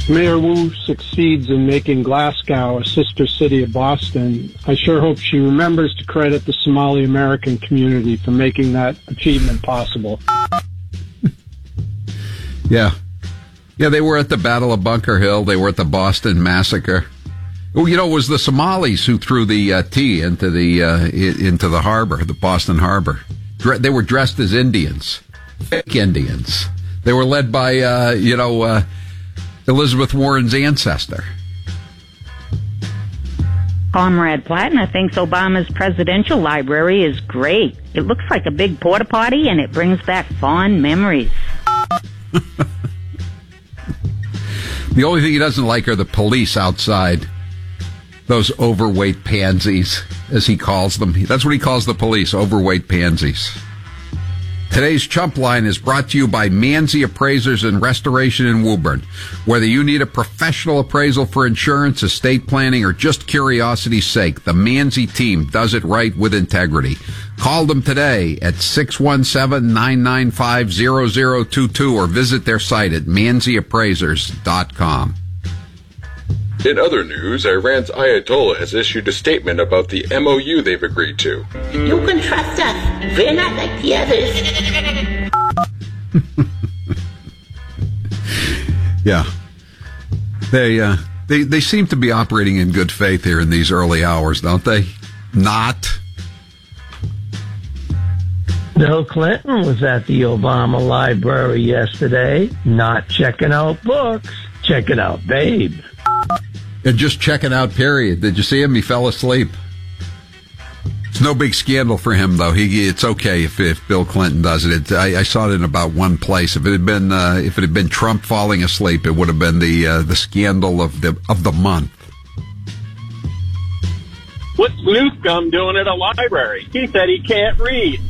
Mayor Wu succeeds in making Glasgow a sister city of Boston, I sure hope she remembers to credit the Somali American community for making that achievement possible. Yeah. Yeah, they were at the Battle of Bunker Hill. They were at the Boston Massacre. Well, you know, it was the Somalis who threw the tea into the harbor, the Boston Harbor. They were dressed as Indians, fake Indians. They were led by, Elizabeth Warren's ancestor. Comrade Plattner thinks Obama's presidential library is great. It looks like a big porta potty, and it brings back fond memories. The only thing he doesn't like are the police outside. Those overweight pansies, as he calls them. That's what he calls the police, overweight pansies. Today's Chump Line is brought to you by Manzi Appraisers and Restoration in Woburn. Whether you need a professional appraisal for insurance, estate planning, or just curiosity's sake, the Manzi team does it right with integrity. Call them today at 617-995-0022 or visit their site at manziappraisers.com. In other news, Iran's Ayatollah has issued a statement about the MOU they've agreed to. You can trust us. We're not like the others. Yeah. They seem to be operating in good faith here in these early hours, don't they? Not. Bill Clinton was at the Obama Library yesterday, not checking out books, checking out Babe. And just checking out, period. Did you see him? He fell asleep. It's no big scandal for him, though. It's okay if Bill Clinton does it. I saw it in about one place. If it had been Trump falling asleep, it would have been the scandal of the month. What's Newcomb doing at a library? He said he can't read.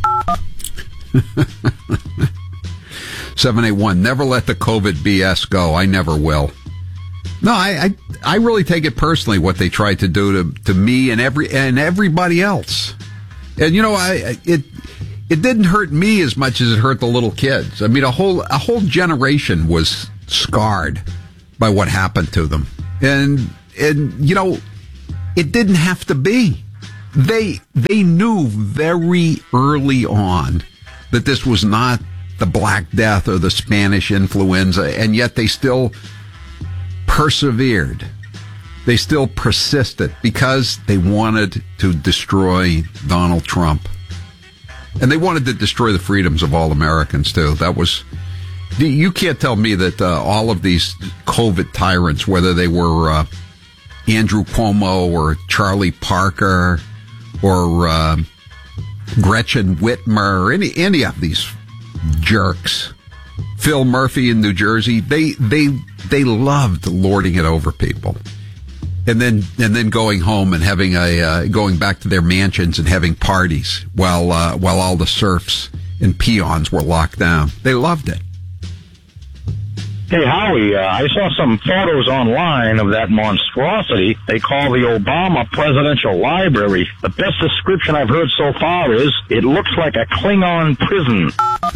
781. Never let the COVID BS go. I never will. No, I really take it personally what they tried to do to me and everybody else. And you know, it didn't hurt me as much as it hurt the little kids. I mean, a whole generation was scarred by what happened to them. And you know, it didn't have to be. They knew very early on that this was not the Black Death or the Spanish influenza, and yet they still persevered. They still persisted because they wanted to destroy Donald Trump. And they wanted to destroy the freedoms of all Americans, too. You can't tell me that all of these COVID tyrants, whether they were Andrew Cuomo or Charlie Parker or Gretchen Whitmer or any of these jerks, Phil Murphy in New Jersey, they loved lording it over people, and then going home and having going back to their mansions and having parties while all the serfs and peons were locked down. They loved it. Hey, Howie, I saw some photos online of that monstrosity they call the Obama Presidential Library. The best description I've heard so far is it looks like a Klingon prison.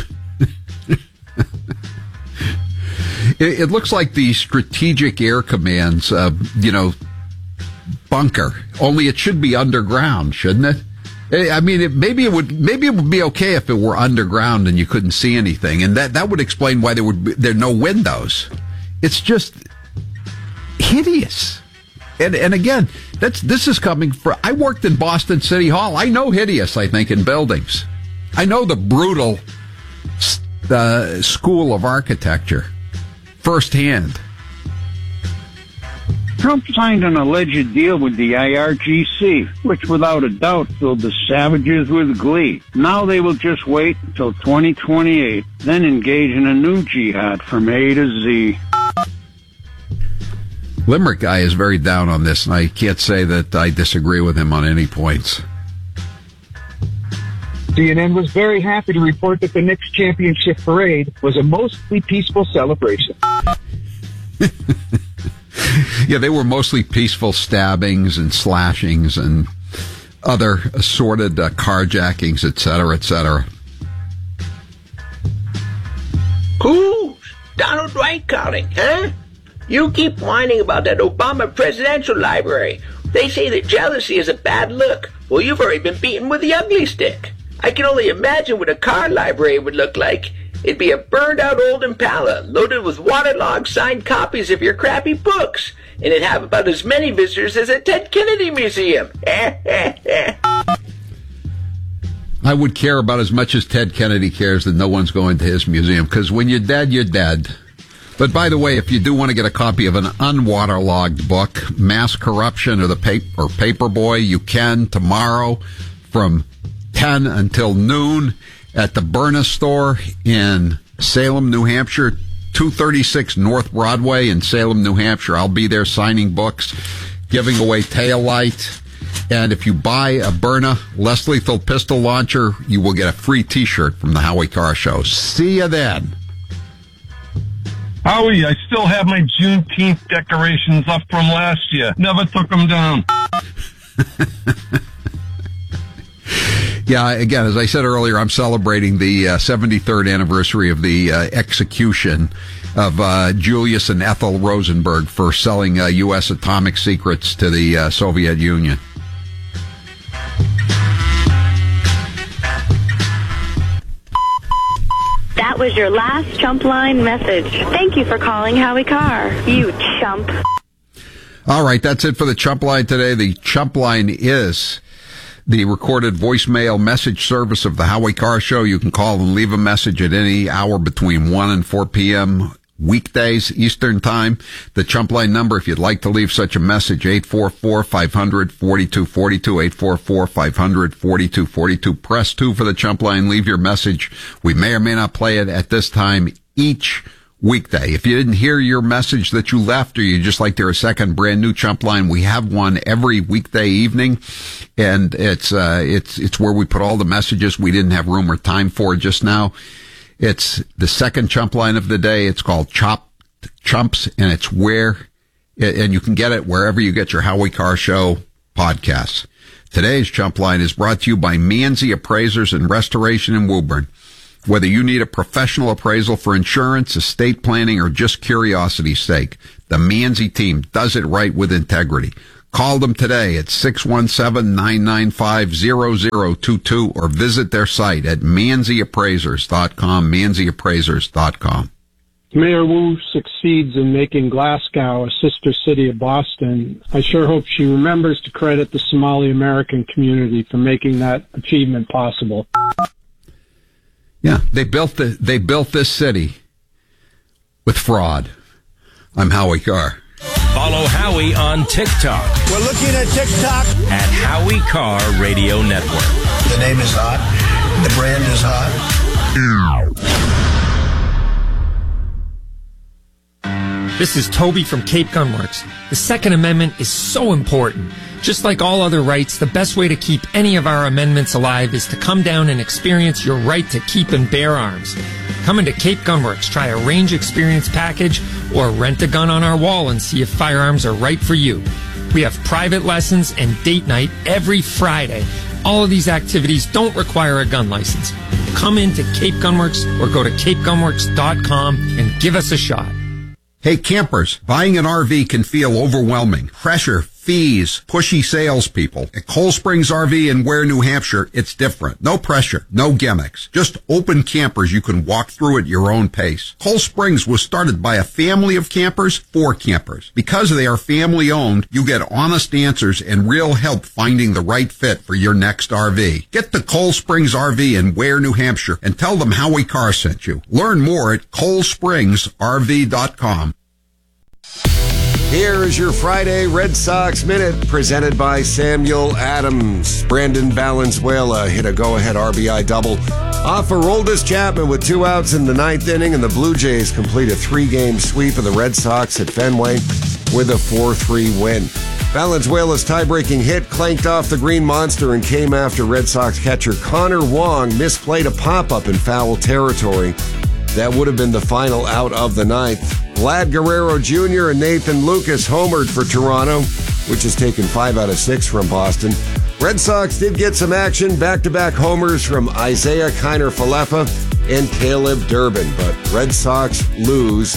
It looks like the Strategic Air Command's, bunker. Only it should be underground, shouldn't it? I mean, maybe it would be okay if it were underground and you couldn't see anything, and that would explain why there are no windows. It's just hideous. And again, this is coming from. I worked in Boston City Hall. I know hideous. I think in buildings. I know the brutal school of architecture firsthand. Trump signed an alleged deal with the IRGC, which without a doubt filled the savages with glee. Now they will just wait until 2028, then engage in a new jihad from A to Z. Limerick guy is very down on this, and I can't say that I disagree with him on any points. CNN was very happy to report that the Knicks championship parade was a mostly peaceful celebration. Yeah, they were mostly peaceful stabbings and slashings and other assorted carjackings, et cetera, et cetera. Who's Donald Dwight calling, huh? You keep whining about that Obama presidential library. They say that jealousy is a bad look. Well, you've already been beaten with the ugly stick. I can only imagine what a car library would look like. It'd be a burned-out old Impala, loaded with waterlogged signed copies of your crappy books. And it'd have about as many visitors as a Ted Kennedy museum. I would care about as much as Ted Kennedy cares that no one's going to his museum, because when you're dead, you're dead. But by the way, if you do want to get a copy of an unwaterlogged book, Mass Corruption or Paperboy, you can tomorrow from 10 until noon at the Byrna store in Salem, New Hampshire, 236 North Broadway in Salem, New Hampshire. I'll be there signing books, giving away taillight. And if you buy a Byrna less lethal pistol launcher, you will get a free T-shirt from the Howie Carr Show. See you then. Howie, I still have my Juneteenth decorations up from last year. Never took them down. Yeah, again, as I said earlier, I'm celebrating the 73rd anniversary of the execution of Julius and Ethel Rosenberg for selling U.S. atomic secrets to the Soviet Union. That was your last chump line message. Thank you for calling Howie Carr, you chump. All right, that's it for the chump line today. The chump line is the recorded voicemail message service of the Howie Carr Show. You can call and leave a message at any hour between 1 and 4 p.m. weekdays, Eastern Time. The chump line number, if you'd like to leave such a message, 844-500-4242, 844-500-4242. Press 2 for the chump line. Leave your message. We may or may not play it at this time each weekday. If you didn't hear your message that you left, or you just like to hear a second brand new chump line, we have one every weekday evening, and it's where we put all the messages we didn't have room or time for just now. It's the second chump line of the day. It's called Chumps, and it's and you can get it wherever you get your Howie Carr Show podcasts. Today's chump line is brought to you by Manzi Appraisers and Restoration in Woburn. Whether you need a professional appraisal for insurance, estate planning, or just curiosity's sake, the Manzi team does it right with integrity. Call them today at 617-995-0022 or visit their site at manziappraisers.com, manziappraisers.com. Mayor Wu succeeds in making Glasgow a sister city of Boston. I sure hope she remembers to credit the Somali American community for making that achievement possible. Yeah, they built this city with fraud. I'm Howie Carr. Follow Howie on TikTok. We're looking at TikTok at Howie Carr Radio Network. The name is hot. The brand is hot. This is Toby from Cape Gunworks. The Second Amendment is so important. Just like all other rights, the best way to keep any of our amendments alive is to come down and experience your right to keep and bear arms. Come into Cape Gunworks, try a range experience package, or rent a gun on our wall and see if firearms are right for you. We have private lessons and date night every Friday. All of these activities don't require a gun license. Come into Cape Gunworks or go to capegunworks.com and give us a shot. Hey campers, buying an RV can feel overwhelming. Pressure, fees, pushy salespeople. At Cold Springs RV in Ware, New Hampshire, it's different. No pressure, no gimmicks. Just open campers you can walk through at your own pace. Cold Springs was started by a family of campers for campers. Because they are family owned, you get honest answers and real help finding the right fit for your next RV. Get to Cold Springs RV in Ware, New Hampshire and tell them Howie Carr sent you. Learn more at coldspringsrv.com. Here is your Friday Red Sox Minute, presented by Samuel Adams. Brandon Valenzuela hit a go-ahead RBI double off of Aroldis Chapman with 2 outs in the 9th inning, and the Blue Jays complete a 3-game sweep of the Red Sox at Fenway with a 4-3 win. Valenzuela's tie-breaking hit clanked off the Green Monster and came after Red Sox catcher Connor Wong misplayed a pop-up in foul territory. That would have been the final out of the 9th. Vlad Guerrero Jr. and Nathan Lucas homered for Toronto, which has taken 5 out of 6 from Boston. Red Sox did get some action, back-to-back homers from Isaiah Kiner-Falefa and Caleb Durbin, but Red Sox lose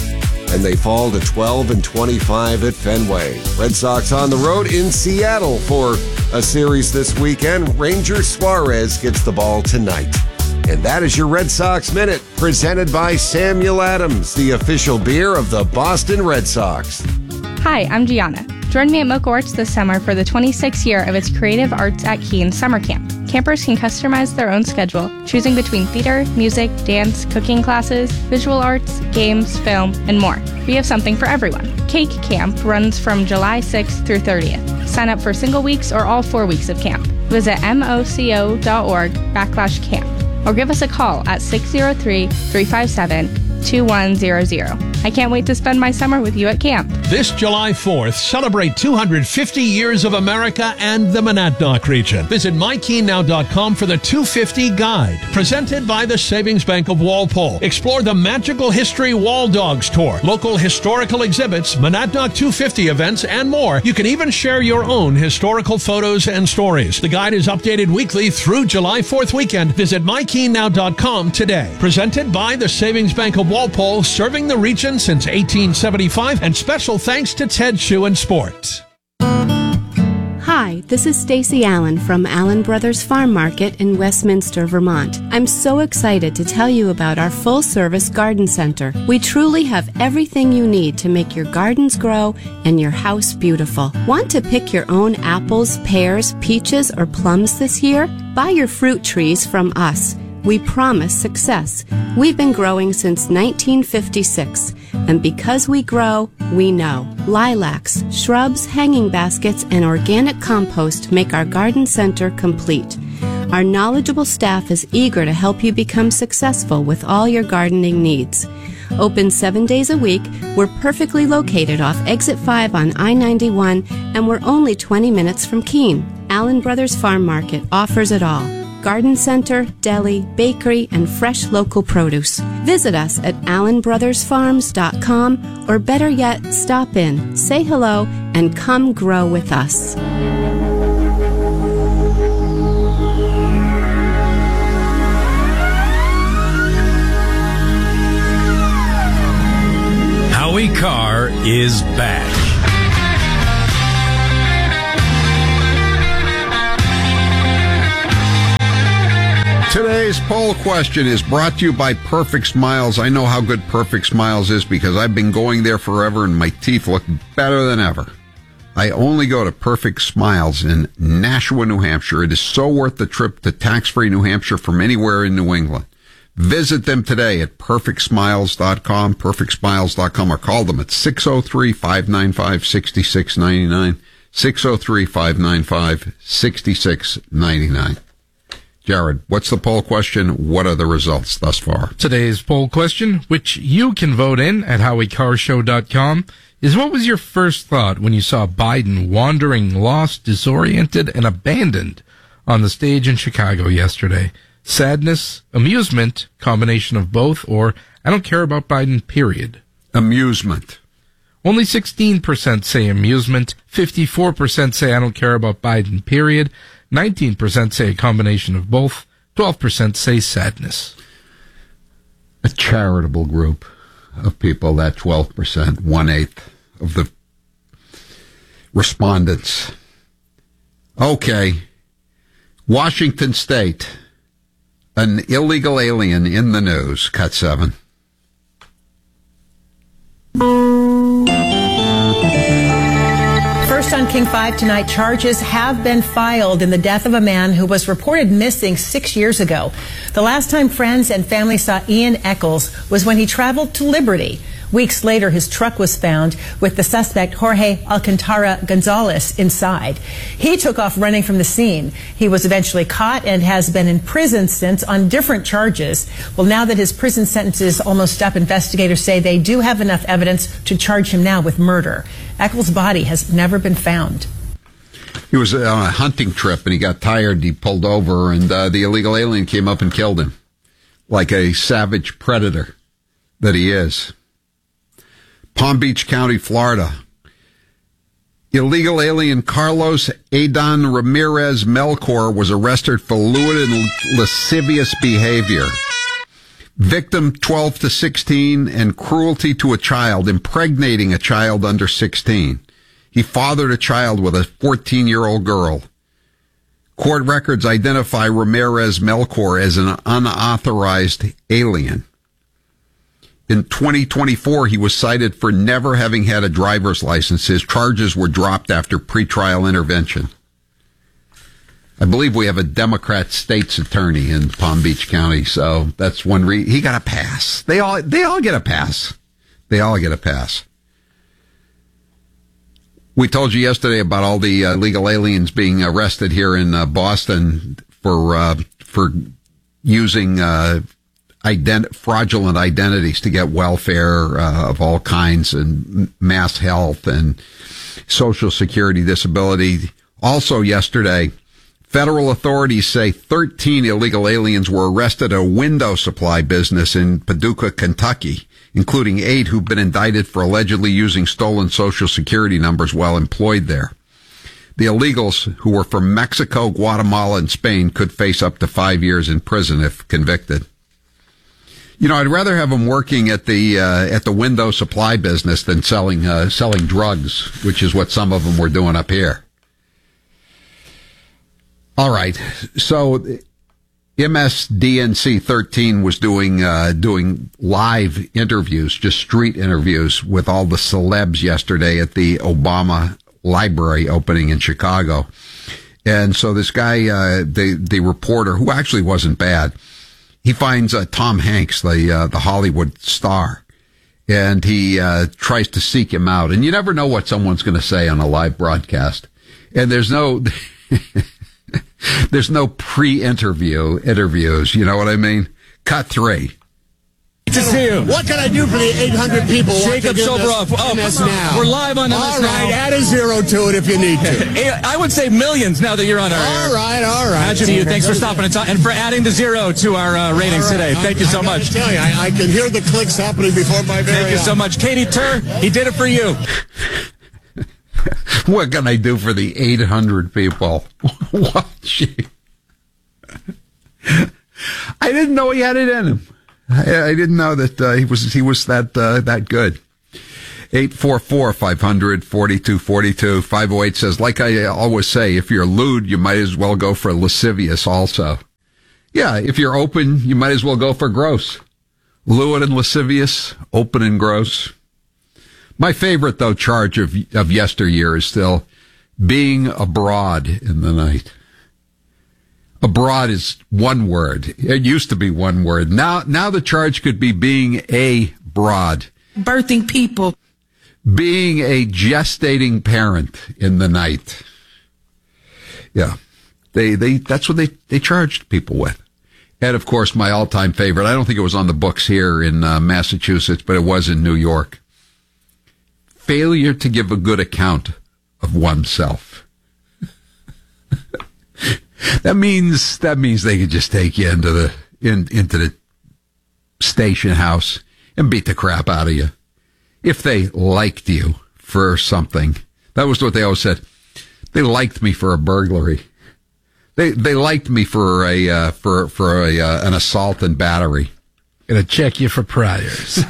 and they fall to 12 and 25 at Fenway. Red Sox on the road in Seattle for a series this weekend. Ranger Suarez gets the ball tonight. And that is your Red Sox Minute, presented by Samuel Adams, the official beer of the Boston Red Sox. Hi, I'm Gianna. Join me at Mocha Arts this summer for the 26th year of its Creative Arts at Keene Summer Camp. Campers can customize their own schedule, choosing between theater, music, dance, cooking classes, visual arts, games, film, and more. We have something for everyone. Cake Camp runs from July 6th through 30th. Sign up for single weeks or all 4 weeks of camp. Visit moco.org/camp or give us a call at 603-357-2100. I can't wait to spend my summer with you at camp. This July 4th, celebrate 250 years of America and the Monadnock region. Visit MyKeenNow.com for the 250 Guide, presented by the Savings Bank of Walpole. Explore the Magical History Wall Dogs Tour, local historical exhibits, Monadnock 250 events, and more. You can even share your own historical photos and stories. The guide is updated weekly through July 4th weekend. Visit MyKeenNow.com today. Presented by the Savings Bank of Walpole, serving the region since 1875, and special thanks to Ted Shoe and Sports. Hi, this is Stacy Allen from Allen Brothers Farm Market in Westminster, Vermont. I'm so excited to tell you about our full-service garden center. We truly have everything you need to make your gardens grow and your house beautiful. Want to pick your own apples, pears, peaches, or plums this year? Buy your fruit trees from us. We promise success. We've been growing since 1956, and because we grow, we know. Lilacs, shrubs, hanging baskets, and organic compost make our garden center complete. Our knowledgeable staff is eager to help you become successful with all your gardening needs. Open 7 days a week, we're perfectly located off Exit 5 on I-91, and we're only 20 minutes from Keene. Allen Brothers Farm Market offers it all. Garden center, deli, bakery, and fresh local produce. Visit us at allenbrothersfarms.com, or better yet, stop in, say hello, and come grow with us. Howie Carr is back. Today's poll question is brought to you by Perfect Smiles. I know how good Perfect Smiles is because I've been going there forever and my teeth look better than ever. I only go to Perfect Smiles in Nashua, New Hampshire. It is so worth the trip to tax-free New Hampshire from anywhere in New England. Visit them today at perfectsmiles.com, perfectsmiles.com, or call them at 603-595-6699, 603-595-6699. Jared, what's the poll question? What are the results thus far? Today's poll question, which you can vote in at HowieCarrshow.com, is what was your first thought when you saw Biden wandering, lost, disoriented, and abandoned on the stage in Chicago yesterday? Sadness, amusement, combination of both, or I don't care about Biden, period? Amusement. Only 16% say amusement, 54% say I don't care about Biden, period. 19% say a combination of both. 12% say sadness. A charitable group of people, that 12%, 1/8 of the respondents. Okay. Washington State. An illegal alien in the news. Cut 7. First on King 5 tonight, charges have been filed in the death of a man who was reported missing 6 years ago. The last time friends and family saw Ian Eccles was when he traveled to Liberty. Weeks later, his truck was found with the suspect Jorge Alcantara Gonzalez inside. He took off running from the scene. He was eventually caught and has been in prison since on different charges. Well, now that his prison sentence is almost up, investigators say they do have enough evidence to charge him now with murder. Eccles' body has never been found. He was on a hunting trip and he got tired. He pulled over and the illegal alien came up and killed him like a savage predator that he is. Palm Beach County, Florida. Illegal alien Carlos Adon Ramirez Melchor was arrested for lewd and lascivious behavior. Victim 12 to 16 and cruelty to a child, impregnating a child under 16. He fathered a child with a 14-year-old girl. Court records identify Ramirez Melchor as an unauthorized alien. In 2024, he was cited for never having had a driver's license. His charges were dropped after pretrial intervention. I believe we have a Democrat state's attorney in Palm Beach County, so that's one reason. He got a pass. They all get a pass. They all get a pass. We told you yesterday about all the illegal aliens being arrested here in Boston for using fraudulent identities to get welfare of all kinds and mass health and Social Security disability. Also yesterday, federal authorities say 13 illegal aliens were arrested at a window supply business in Paducah, Kentucky, including 8 who've been indicted for allegedly using stolen Social Security numbers while employed there. The illegals, who were from Mexico, Guatemala, and Spain, could face up to 5 years in prison if convicted. You know, I'd rather have them working at the window supply business than selling drugs, which is what some of them were doing up here. All right, so MSDNC 13 was doing live interviews, just street interviews with all the celebs yesterday at the Obama Library opening in Chicago. And so this guy, the reporter, who actually wasn't bad, he finds Tom Hanks, the Hollywood star, and he tries to seek him out. And you never know what someone's going to say on a live broadcast. And there's no pre-interview interviews. You know what I mean? Cut 3. Good to see you. What can I do for the 800 people Jacob Soboroff. MS Now? We're live on MS Now. All right, add a 0 to it if you need to. I would say millions now that you're on our air. All right. See you. Thanks for stopping and for adding the 0 to our ratings today. Thank you so much. I tell you, I can hear the clicks happening before my very eyes. Thank you so much. Katie Tur, he did it for you. What can I do for the 800 people? What? I didn't know he had it in him. I didn't know that he was that good. 844-500-4242. 508 says, like I always say, if you're lewd, you might as well go for lascivious also. Yeah, if you're open, you might as well go for gross. Lewd and lascivious, open and gross. My favorite, though, charge of yesteryear is still being abroad in the night. Abroad is one word. It used to be one word. Now the charge could be being a broad. Birthing people. Being a gestating parent in the night. Yeah. That's what they charged people with. And, of course, my all-time favorite, I don't think it was on the books here in Massachusetts, but it was in New York. Failure to give a good account of oneself. That means they could just take you into the station house and beat the crap out of you if they liked you for something. That was what they always said. They liked me for a burglary. They liked me for an assault and battery. Gonna check you for priors.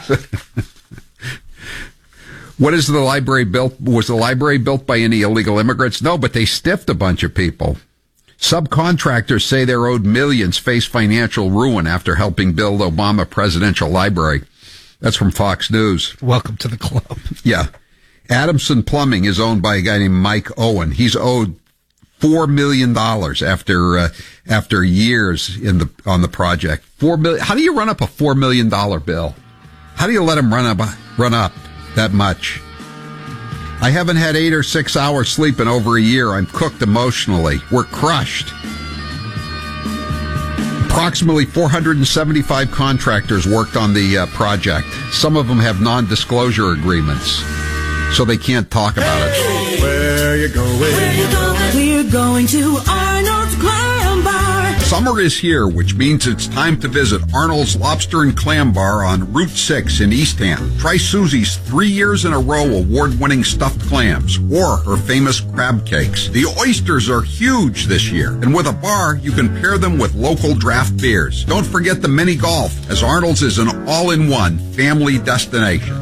What is the library built? Was the library built by any illegal immigrants? No, but they stiffed a bunch of people. Subcontractors say they're owed millions, face financial ruin after helping build Obama Presidential Library. That's from Fox News. Welcome to the club. Yeah. Adamson Plumbing is owned by a guy named Mike Owen. He's owed $4 million after years on the project. $4 million. How do you run up a $4 million bill? How do you let him run up that much? I haven't had 8 or 6 hours sleep in over a year. I'm cooked emotionally. We're crushed. Approximately 475 contractors worked on the project. Some of them have non-disclosure agreements, so they can't talk about it. Where you going? We're going to Arnold's Graham Bar. Summer is here, which means it's time to visit Arnold's Lobster and Clam Bar on Route 6 in Eastham. Try Susie's 3 years in a row award-winning stuffed clams or her famous crab cakes. The oysters are huge this year, and with a bar, you can pair them with local draft beers. Don't forget the mini golf, as Arnold's is an all-in-one family destination.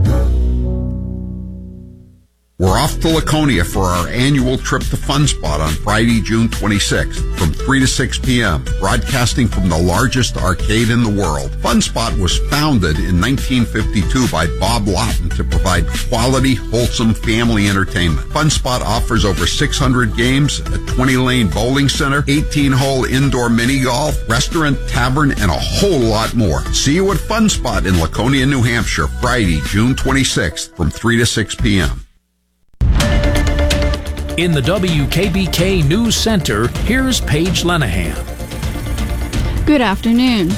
We're off to Laconia for our annual trip to Fun Spot on Friday, June 26th from 3 to 6 p.m., broadcasting from the largest arcade in the world. Fun Spot was founded in 1952 by Bob Lawton to provide quality, wholesome family entertainment. Fun Spot offers over 600 games, a 20-lane bowling center, 18-hole indoor mini golf, restaurant, tavern, and a whole lot more. See you at Fun Spot in Laconia, New Hampshire, Friday, June 26th from 3 to 6 p.m. In the WKBK News Center, here's Paige Lenahan. Good afternoon.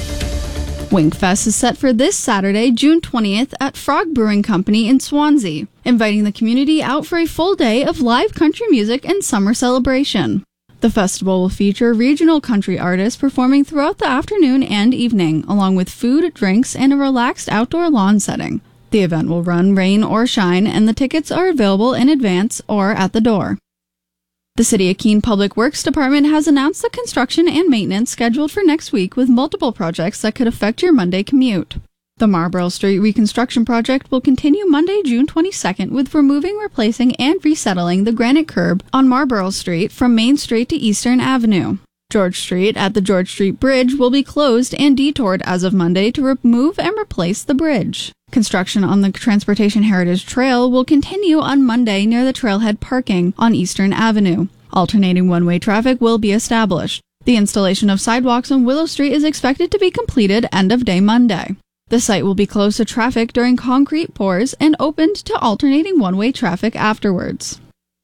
Winkfest is set for this Saturday, June 20th at Frog Brewing Company in Swansea, inviting the community out for a full day of live country music and summer celebration. The festival will feature regional country artists performing throughout the afternoon and evening, along with food, drinks, and a relaxed outdoor lawn setting. The event will run rain or shine, and the tickets are available in advance or at the door. The City of Keene Public Works Department has announced the construction and maintenance scheduled for next week with multiple projects that could affect your Monday commute. The Marlborough Street reconstruction project will continue Monday, June 22nd with removing, replacing, and resettling the granite curb on Marlborough Street from Main Street to Eastern Avenue. George Street at the George Street Bridge will be closed and detoured as of Monday to remove and replace the bridge. Construction on the Transportation Heritage Trail will continue on Monday near the trailhead parking on Eastern Avenue. Alternating one-way traffic will be established. The installation of sidewalks on Willow Street is expected to be completed end of day Monday. The site will be closed to traffic during concrete pours and opened to alternating one-way traffic afterwards.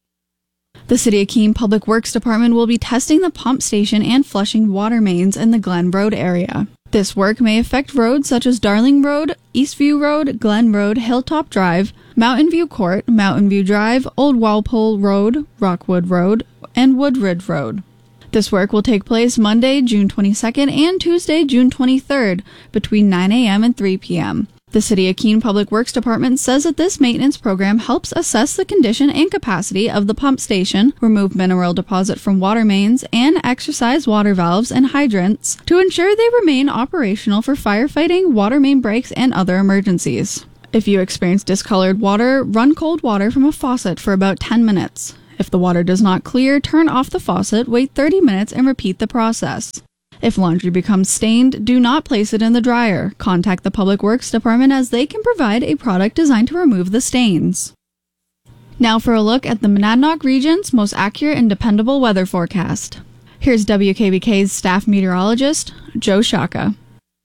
The City of Keene Public Works Department will be testing the pump station and flushing water mains in the Glen Road area. This work may affect roads such as Darling Road, Eastview Road, Glen Road, Hilltop Drive, Mountain View Court, Mountain View Drive, Old Walpole Road, Rockwood Road, and Woodridge Road. This work will take place Monday, June 22nd and Tuesday, June 23rd between 9 a.m. and 3 p.m. The City of Keene Public Works Department says that this maintenance program helps assess the condition and capacity of the pump station, remove mineral deposit from water mains, and exercise water valves and hydrants to ensure they remain operational for firefighting, water main breaks, and other emergencies. If you experience discolored water, run cold water from a faucet for about 10 minutes. If the water does not clear, turn off the faucet, wait 30 minutes, and repeat the process. If laundry becomes stained, do not place it in the dryer. Contact the Public Works Department as they can provide a product designed to remove the stains. Now for a look at the Monadnock region's most accurate and dependable weather forecast. Here's WKBK's staff meteorologist, Joe Shaka.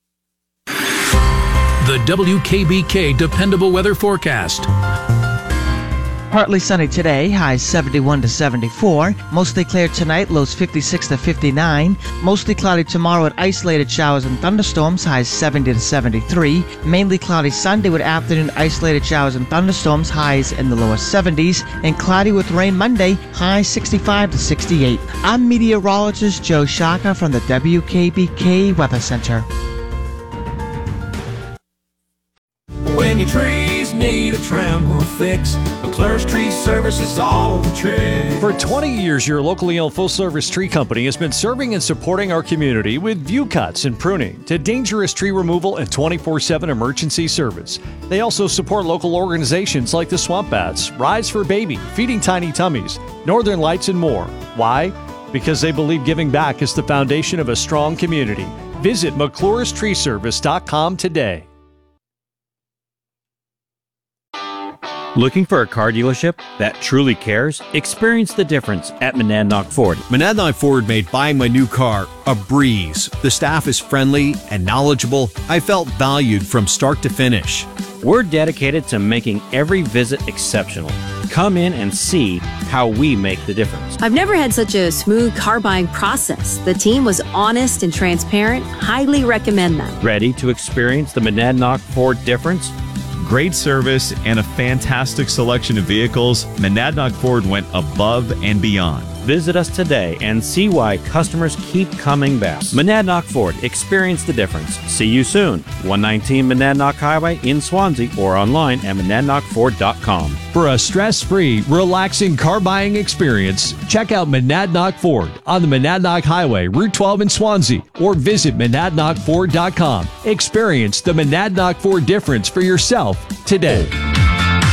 The WKBK Dependable Weather Forecast. Partly sunny today, highs 71 to 74. Mostly clear tonight, lows 56 to 59. Mostly cloudy tomorrow with isolated showers and thunderstorms, highs 70 to 73. Mainly cloudy Sunday with afternoon isolated showers and thunderstorms, highs in the lower 70s. And cloudy with rain Monday, highs 65 to 68. I'm meteorologist Joe Shaka from the WKBK Weather Center. When your trees need a trim or fix, McClure's Tree Service is all the trick. For 20 years, your locally owned full-service tree company has been serving and supporting our community with view cuts and pruning to dangerous tree removal and 24/7 emergency service. They also support local organizations like the Swamp Bats, Rise for Baby, Feeding Tiny Tummies, Northern Lights, and more. Why? Because they believe giving back is the foundation of a strong community. Visit McClure'sTreeService.com today. Looking for a car dealership that truly cares? Experience the difference at Monadnock Ford. Monadnock Ford made buying my new car a breeze. The staff is friendly and knowledgeable. I felt valued from start to finish. We're dedicated to making every visit exceptional. Come in and see how we make the difference. I've never had such a smooth car buying process. The team was honest and transparent. Highly recommend them. Ready to experience the Monadnock Ford difference? great service, and a fantastic selection of vehicles, Monadnock Ford went above and beyond. Visit us today and see why customers keep coming back. Monadnock Ford. Experience the difference. See you soon. 119 Monadnock Highway in Swansea or online at monadnockford.com. For a stress-free, relaxing car buying experience, check out Monadnock Ford on the Monadnock Highway, Route 12 in Swansea, or visit monadnockford.com. Experience the Monadnock Ford difference for yourself today.